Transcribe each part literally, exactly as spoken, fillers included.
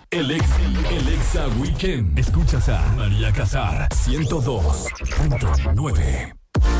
El Exa, el Exa Weekend. Escuchas a María Casar, ciento dos punto nueve.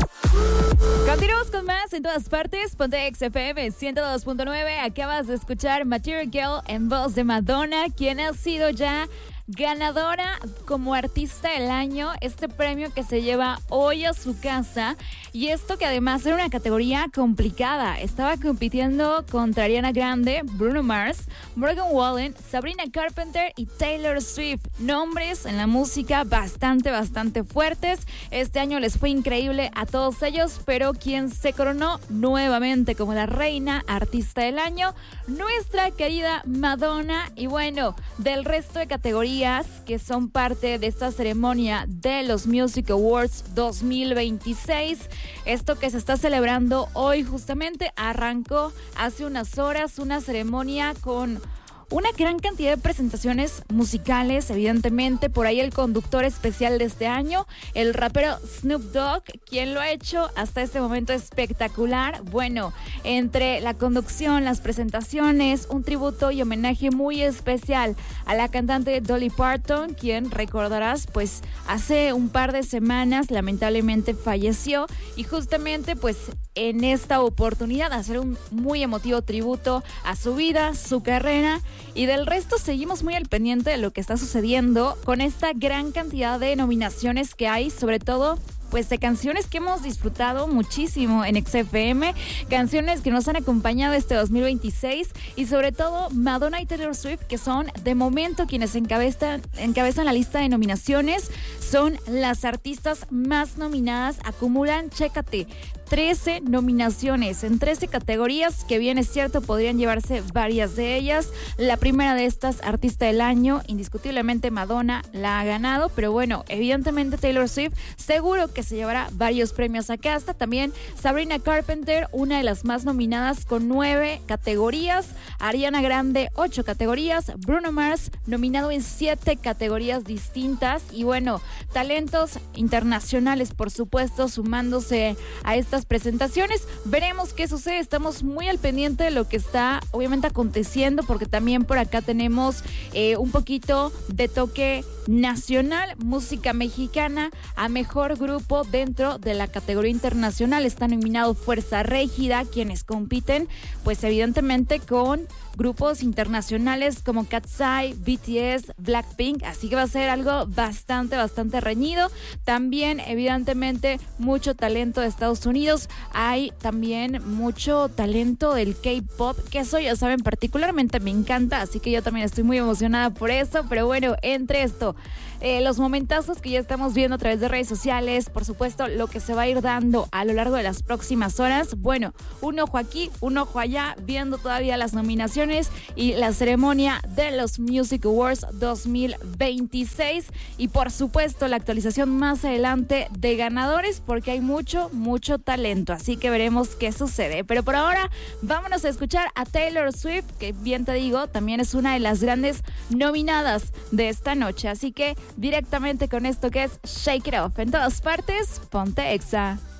Continuamos con más en todas partes. Ponte X F M ciento dos punto nueve. Acabas de escuchar Material Girl en voz de Madonna, quien ha sido ya ganadora como artista del año, este premio que se lleva hoy a su casa. Y esto que además era una categoría complicada. Estaba compitiendo contra Ariana Grande, Bruno Mars, Morgan Wallen, Sabrina Carpenter y Taylor Swift. Nombres en la música bastante, bastante fuertes. Este año les fue increíble a todos ellos, pero quien se coronó nuevamente como la reina artista del año, nuestra querida Madonna. Y bueno, del resto de categorías que son parte de esta ceremonia de los Music Awards dos mil veintiséis, esto que se está celebrando hoy justamente arrancó hace unas horas, una ceremonia con una gran cantidad de presentaciones musicales, evidentemente. Por ahí el conductor especial de este año, el rapero Snoop Dogg, quien lo ha hecho hasta este momento espectacular. Bueno, entre la conducción, las presentaciones, un tributo y homenaje muy especial a la cantante Dolly Parton, quien recordarás, pues hace un par de semanas lamentablemente falleció, y justamente pues en esta oportunidad hacer un muy emotivo tributo a su vida, su carrera. Y del resto seguimos muy al pendiente de lo que está sucediendo con esta gran cantidad de nominaciones que hay, sobre todo pues de canciones que hemos disfrutado muchísimo en X F M, canciones que nos han acompañado este dos mil veintiséis, y sobre todo Madonna y Taylor Swift, que son de momento quienes encabezan, encabezan la lista de nominaciones, son las artistas más nominadas, acumulan, chécate, trece nominaciones en trece categorías, que bien es cierto podrían llevarse varias de ellas. La primera de estas, artista del año, indiscutiblemente Madonna la ha ganado, pero bueno, evidentemente Taylor Swift seguro que se llevará varios premios acá. Hasta también Sabrina Carpenter, una de las más nominadas con nueve categorías, Ariana Grande ocho categorías, Bruno Mars nominado en siete categorías distintas, y bueno, talentos internacionales por supuesto sumándose a estas presentaciones. Veremos qué sucede, estamos muy al pendiente de lo que está obviamente aconteciendo, porque también por acá tenemos eh, un poquito de toque nacional, música mexicana a mejor grupo dentro de la categoría internacional. Está nominado Fuerza Régida, quienes compiten pues evidentemente con grupos internacionales como Katseye, B T S, Blackpink, así que va a ser algo bastante, bastante reñido. También evidentemente mucho talento de Estados Unidos, hay también mucho talento del K-pop, que eso ya saben particularmente me encanta, así que yo también estoy muy emocionada por eso. Pero bueno, entre esto, eh, los momentazos que ya estamos viendo a través de redes sociales, por supuesto lo que se va a ir dando a lo largo de las próximas horas, bueno, un ojo aquí, un ojo allá, viendo todavía las nominaciones y la ceremonia de los Music Awards dos mil veintiséis, y por supuesto la actualización más adelante de ganadores, porque hay mucho, mucho talento, así que veremos qué sucede. Pero por ahora vámonos a escuchar a Taylor Swift, que bien te digo, también es una de las grandes nominadas de esta noche, así que directamente con esto que es Shake It Off. En todas partes, ponte Exa.